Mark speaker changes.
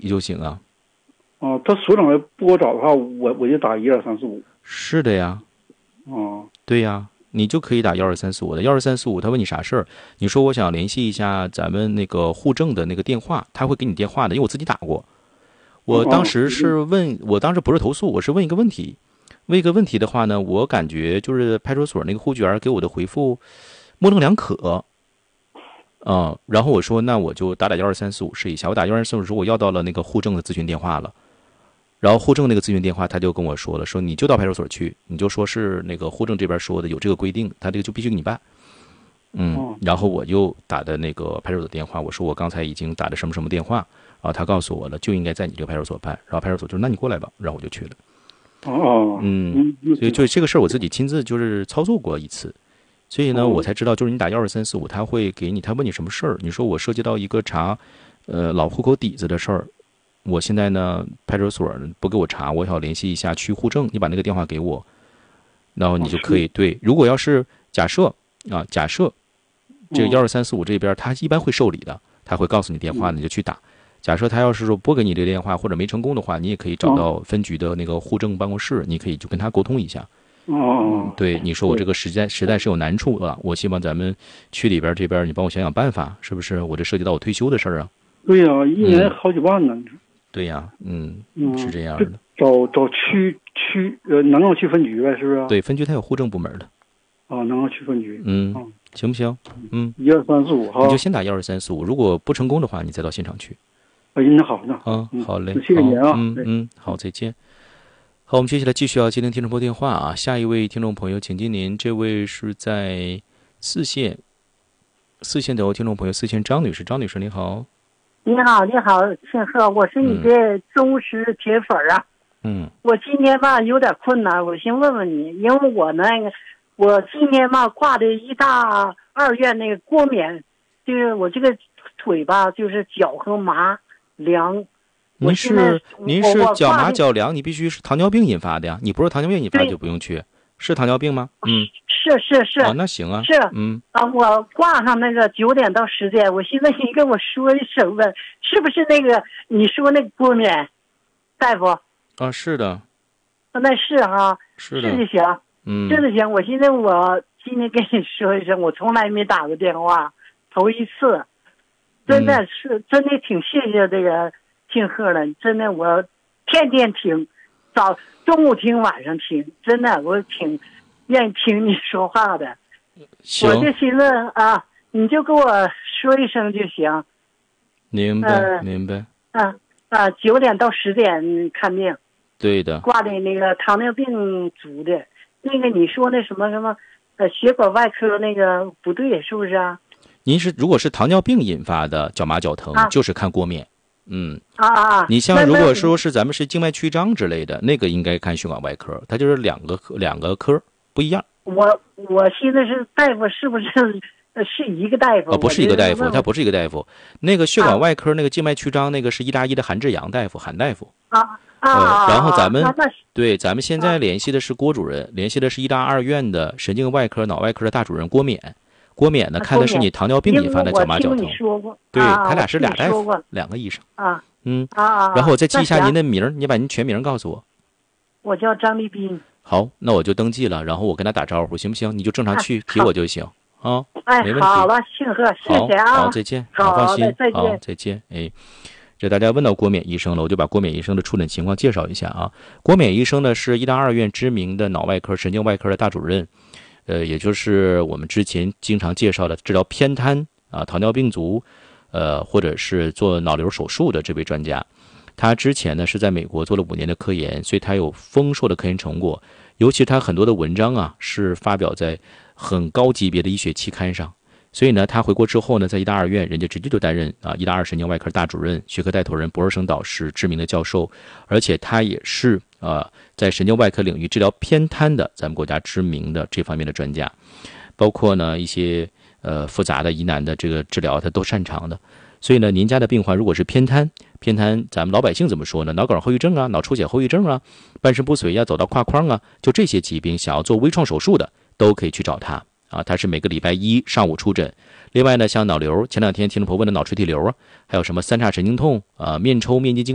Speaker 1: 就行啊。
Speaker 2: 哦，他所长不给我找的话，我就打12345。
Speaker 1: 是的呀。
Speaker 2: 哦，
Speaker 1: 对呀，你就可以打12345的12345，他问你啥事儿，你说我想联系一下咱们那个户政的那个电话，他会给你电话的，因为我自己打过。我当时是问，我当时不是投诉，我是问一个问题。问一个问题的话呢，我感觉就是派出所那个户籍员给我的回复模棱两可。然后我说那我就打12345试一下。我打12345说我要到了那个户政的咨询电话了。然后户政那个咨询电话他就跟我说了，说你就到派出所去，你就说是那个户政这边说的有这个规定，他这个就必须给你办。然后我就打的那个派出所电话，我说我刚才已经打的什么什么电话，然后他告诉我了，就应该在你这个派出所办。然后派出所就说那你过来吧，然后我就去了。所以就这个事儿我自己亲自就是操作过一次，所以呢我才知道，就是你打12345，他会给你，他问你什么事儿，你说我涉及到一个查老户口底子的事儿，我现在呢派出所不给我查，我想联系一下区户政，你把那个电话给我，然后你就可以对。如果要是假设这个12345这边他一般会受理的，他会告诉你电话，你就去打。假设他要是说拨给你这个电话或者没成功的话，你也可以找到分局的那个户政办公室，你可以就跟他沟通一下。对，你说我这个实在是有难处了，我希望咱们区里边这边你帮我想想办法，是不是？我这涉及到我退休的事儿啊。
Speaker 2: 对呀，一年好几万呢。
Speaker 1: 对呀，是这样的。
Speaker 2: 找区南岗区分局呗，是不是？
Speaker 1: 对，分局它有户政部门的。
Speaker 2: 南岗区分局。
Speaker 1: 行不行
Speaker 2: ？12345哈。
Speaker 1: 你就先打12345，如果不成功的话，你再到现场去。
Speaker 2: 那好的。
Speaker 1: 好嘞。
Speaker 2: 谢谢您啊。
Speaker 1: 好，再见。好，我们接下来继续要接听听众朋友电话啊。下一位听众朋友，请接您。这位是在四线的听众朋友，四线张女士。张女士，你好。
Speaker 3: 你好，庆贺，我是你的忠实铁粉啊。我今天吧有点困难，我先问问你，因为我今天吧挂的医大2院那个过敏，就是我这个腿吧就是脚和麻凉。
Speaker 1: 您是脚麻脚凉，你必须是糖尿病引发的呀。你不是糖尿病引发就不用去。是糖尿病吗？
Speaker 3: 是。
Speaker 1: 那行啊。
Speaker 3: 是。我挂上那个9点到10点，我现在你跟我说一声呗，是不是那个你说那个过敏大夫？
Speaker 1: 是的。
Speaker 3: 那是哈。
Speaker 1: 是的。
Speaker 3: 是就行。这就行。我今天跟你说一声，我从来没打过电话，头一次，真的挺谢谢这个庆贺了，真的我天天听，中午听晚上听，真的我挺愿意听你说话的。我就寻思你就给我说一声就行。
Speaker 1: 明白。
Speaker 3: 9点到10点看病。
Speaker 1: 对的。
Speaker 3: 挂的那个糖尿病足的，那个你说那什么血管外科那个不对，是不是啊？
Speaker 1: 您如果是糖尿病引发的脚麻脚疼，就是看过敏。你像如果说是咱们是静脉曲张之类的，那个应该看血管外科，它就是两个科不一样。
Speaker 3: 我现在是大夫，是不是是一个大夫？
Speaker 1: 不是一个大夫，他不是一个大夫。那个血管外科那个静脉曲张那个是181的韩志阳大夫，韩大夫。然后咱们现在联系的是郭主任，联系的是医大2院的神经外科脑外科的大主任郭冕。郭冕呢看的是你糖尿病引发的脚麻脚疼。对，他俩是俩大夫，2个医生。然后我再记一下您的名，你把您全名告诉我。
Speaker 3: 我叫张立斌。
Speaker 1: 好，那我就登记了，然后我跟他打招呼，行不行？你就正常去提我就行啊。没问题。
Speaker 3: 好了，庆贺，谢谢啊。
Speaker 1: 好，再见。放心，好，再见。这大家问到郭冕医生了，我就把郭冕医生的触诊情况介绍一下啊。郭冕医生呢是医大2院知名的脑外科、神经外科的大主任，也就是我们之前经常介绍的治疗偏瘫糖尿病足，或者是做脑瘤手术的这位专家。他之前呢是在美国做了5年的科研，所以他有丰硕的科研成果，尤其他很多的文章是发表在很高级别的医学期刊上。所以呢，他回国之后呢，在医大2院，人家直接就担任医大2神经外科大主任、学科带头人、博士生导师、知名的教授，而且他也是在神经外科领域治疗偏瘫的咱们国家知名的这方面的专家，包括呢一些复杂的疑难的这个治疗他都擅长的。所以呢，您家的病患如果是偏瘫，咱们老百姓怎么说呢？脑梗后遗症脑出血后遗症半身不遂走到胯框就这些疾病想要做微创手术的，都可以去找他。他是每个礼拜1上午出诊。另外呢，像脑瘤，前2天听众朋友问的脑垂体瘤还有什么3叉神经痛面抽面筋